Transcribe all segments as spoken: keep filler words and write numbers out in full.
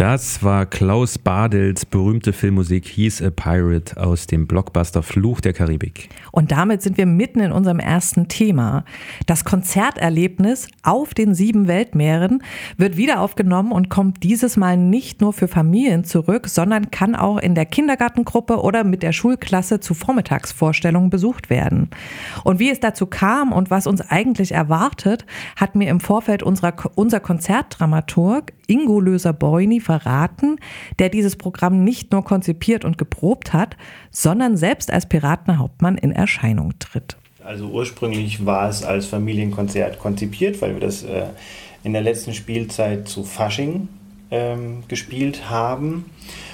Das war Klaus Badels berühmte Filmmusik He's a Pirate aus dem Blockbuster Fluch der Karibik. Und damit sind wir mitten in unserem ersten Thema. Das Konzerterlebnis auf den sieben Weltmeeren wird wieder aufgenommen und kommt dieses Mal nicht nur für Familien zurück, sondern kann auch in der Kindergartengruppe oder mit der Schulklasse zu Vormittagsvorstellungen besucht werden. Und wie es dazu kam und was uns eigentlich erwartet, hat mir im Vorfeld unserer, unser Konzertdramaturg Ingo Löser-Boini verraten, der dieses Programm nicht nur konzipiert und geprobt hat, sondern selbst als Piratenhauptmann in Erscheinung tritt. Also ursprünglich war es als Familienkonzert konzipiert, weil wir das äh, in der letzten Spielzeit zu Fasching ähm, gespielt haben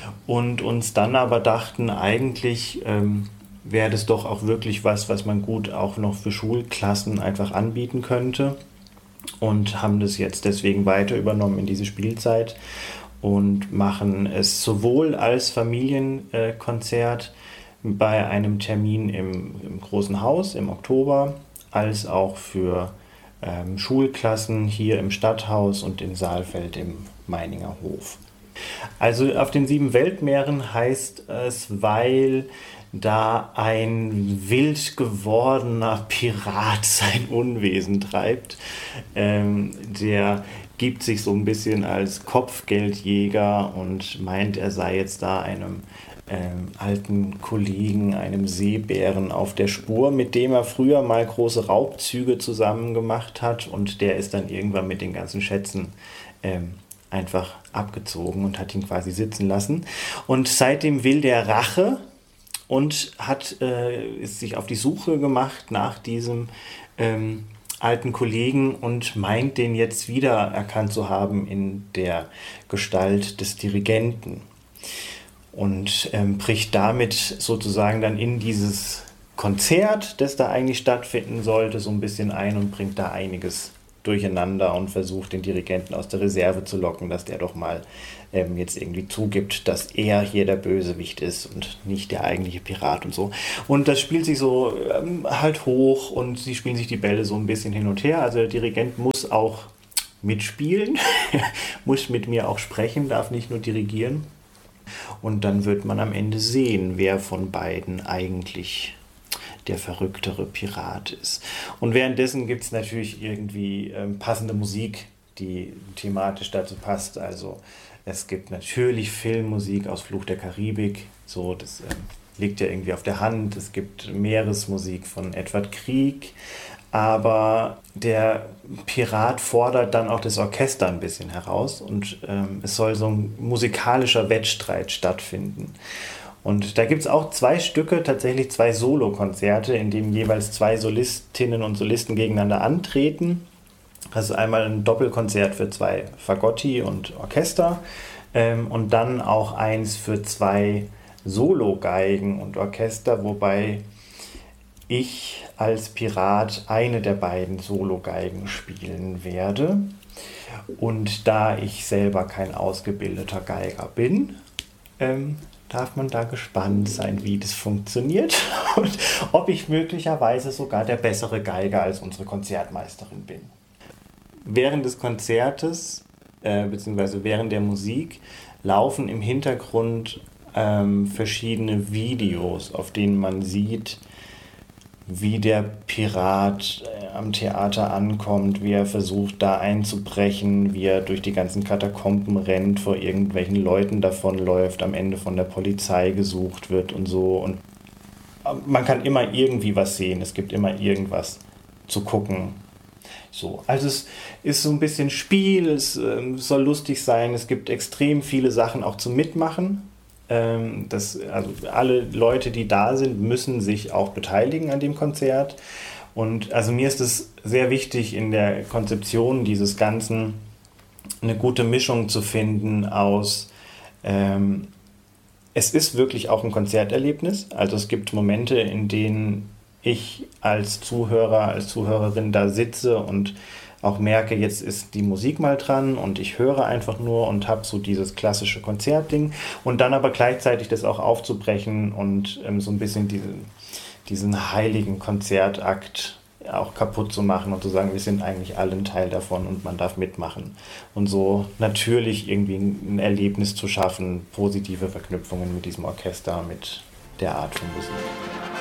und uns dann aber dachten, eigentlich ähm, wäre das doch auch wirklich was, was man gut auch noch für Schulklassen einfach anbieten könnte. Und haben das jetzt deswegen weiter übernommen in diese Spielzeit und machen es sowohl als Familienkonzert bei einem Termin im, im Großen Haus im Oktober, als auch für ähm, Schulklassen hier im Stadthaus und in Saalfeld im Meininger Hof. Also auf den sieben Weltmeeren heißt es, weil da ein wild gewordener Pirat sein Unwesen treibt. Ähm, der gibt sich so ein bisschen als Kopfgeldjäger und meint, er sei jetzt da einem ähm, alten Kollegen, einem Seebären auf der Spur, mit dem er früher mal große Raubzüge zusammen gemacht hat, und der ist dann irgendwann mit den ganzen Schätzen ähm, einfach abgezogen und hat ihn quasi sitzen lassen. Und seitdem will der Rache und hat äh, ist sich auf die Suche gemacht nach diesem ähm, alten Kollegen und meint, den jetzt wieder erkannt zu haben in der Gestalt des Dirigenten. Und ähm, bricht damit sozusagen dann in dieses Konzert, das da eigentlich stattfinden sollte, so ein bisschen ein und bringt da einiges durcheinander und versucht, den Dirigenten aus der Reserve zu locken, dass der doch mal ähm, jetzt irgendwie zugibt, dass er hier der Bösewicht ist und nicht der eigentliche Pirat und so. Und das spielt sich so ähm, halt hoch und sie spielen sich die Bälle so ein bisschen hin und her. Also der Dirigent muss auch mitspielen, muss mit mir auch sprechen, darf nicht nur dirigieren. Und dann wird man am Ende sehen, wer von beiden eigentlich der verrücktere Pirat ist. Und währenddessen gibt es natürlich irgendwie ähm, passende Musik, die thematisch dazu passt. Also es gibt natürlich Filmmusik aus Fluch der Karibik, so, das ähm, liegt ja irgendwie auf der Hand. Es gibt Meeresmusik von Edvard Grieg, aber der Pirat fordert dann auch das Orchester ein bisschen heraus und ähm, es soll so ein musikalischer Wettstreit stattfinden. Und da gibt es auch zwei Stücke, tatsächlich zwei Solokonzerte, in denen jeweils zwei Solistinnen und Solisten gegeneinander antreten. Das ist einmal ein Doppelkonzert für zwei Fagotti und Orchester ähm, und dann auch eins für zwei Sologeigen und Orchester, wobei ich als Pirat eine der beiden Sologeigen spielen werde. Und da ich selber kein ausgebildeter Geiger bin, ähm, darf man da gespannt sein, wie das funktioniert und ob ich möglicherweise sogar der bessere Geiger als unsere Konzertmeisterin bin. Während des Konzertes, äh, beziehungsweise während der Musik, laufen im Hintergrund ähm, verschiedene Videos, auf denen man sieht, wie der Pirat äh, am Theater ankommt, wie er versucht, da einzubrechen, wie er durch die ganzen Katakomben rennt, vor irgendwelchen Leuten davonläuft, am Ende von der Polizei gesucht wird und so. Und man kann immer irgendwie was sehen, es gibt immer irgendwas zu gucken. So, also es ist so ein bisschen Spiel, es äh, soll lustig sein, es gibt extrem viele Sachen auch zum Mitmachen. Das, also alle Leute, die da sind, müssen sich auch beteiligen an dem Konzert. Und also mir ist es sehr wichtig, in der Konzeption dieses Ganzen eine gute Mischung zu finden aus, ähm, es ist wirklich auch ein Konzerterlebnis. Also es gibt Momente, in denen ich als Zuhörer, als Zuhörerin da sitze und auch merke, jetzt ist die Musik mal dran und ich höre einfach nur und habe so dieses klassische Konzertding und dann aber gleichzeitig das auch aufzubrechen und ähm, so ein bisschen diesen, diesen heiligen Konzertakt auch kaputt zu machen und zu sagen, wir sind eigentlich alle ein Teil davon und man darf mitmachen. Und so natürlich irgendwie ein Erlebnis zu schaffen, positive Verknüpfungen mit diesem Orchester, mit der Art von Musik.